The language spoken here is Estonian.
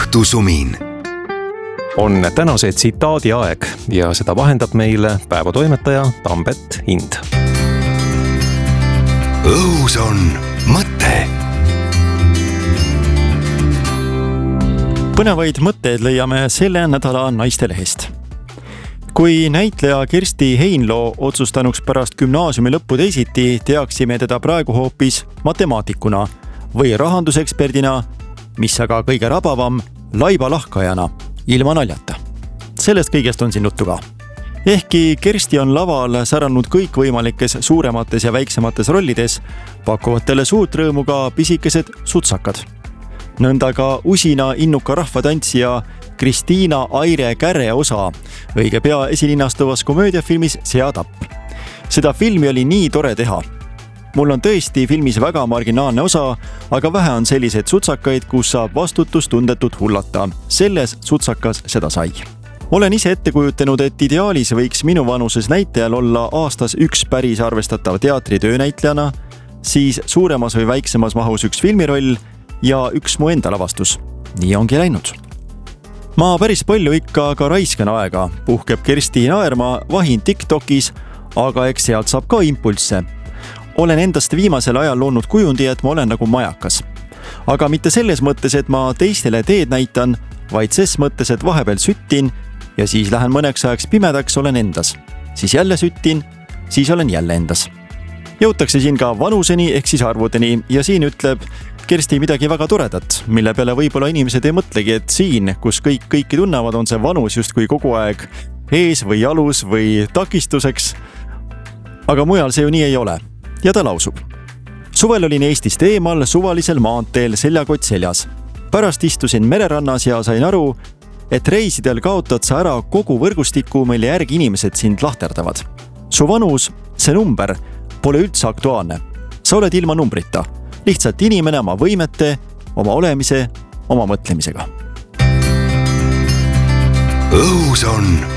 õhtusumin. On tänase tsitaadi aeg ja seda vahendab meile päevatoimetaja Tambet Hind. Õhus on mõte. Põnevaid mõtteid leiame selle nädala Naistelehest. Kui näitleja Kersti Heinloo otsustanuks pärast gümnaasiumi lõppu teisiti, teaksime teda praegu hoopis matemaatikuna või rahanduseksperdina, mis aga kõige rabavam, laibalahkajana, ilma naljata. Sellest kõigest on siin juttu ka. Ehkki Kersti on laval säranud kõikvõimalikes suuremates ja väiksemates rollides, pakuvad talle suurt rõõmu ka pisikesed sutsakad. Nõnda ka usina innuka rahvatantsija Kristiina Aire-Käre osa õige pea esilinastuvas komöödiafilmis Seatapp. Seda filmi oli nii tore teha. Mul on tõesti filmis väga marginaalne osa, aga vähe on selliseid sutsakaid, kus saab vastutustundetut hullata. Selles sutsakas seda sai. Olen ise ette kujutanud, et ideaalis võiks minu vanuses näitajal olla aastas üks päris arvestatav teatri töönäitlejana, siis suuremas või väiksemas mahus üks filmiroll ja üks mu enda lavastus. Nii ongi läinud. Ma päris palju ikka ka raiskan aega, puhkeb Kersti naerma, vahin TikTokis, aga eks sealt saab ka impulsse. Olen endast viimasel ajal loonud kujundi, et ma olen nagu majakas. Aga mitte selles mõttes, et ma teistele teed näitan, vaid ses mõttes, et vahepeal süttin ja siis lähen mõneks ajaks pimedaks, olen endas. Siis jälle süttin, siis olen jälle endas. Jõutakse siin ka vanuseni ehk siis arvudeni ja siin ütleb Kersti midagi väga toredat, mille peale võib-olla inimesed ei mõtlegi, et siin, kus kõiki tunnevad, on see vanus just kui kogu aeg ees või jalus või takistuseks. Aga mujal see ju nii ei ole. Ja ta lausub. Suvel olin Eestist eemal suvalisel maanteel seljakott seljas. Pärast istusin mererannas ja sain aru, et reisidel kaotad sa ära kogu võrgustiku, mille järgi inimesed sind lahterdavad. Su vanus, see number, pole üldse aktuaalne. Sa oled ilma numbrita. Lihtsalt inimene oma võimete, oma olemise, oma mõtlemisega. Õhus on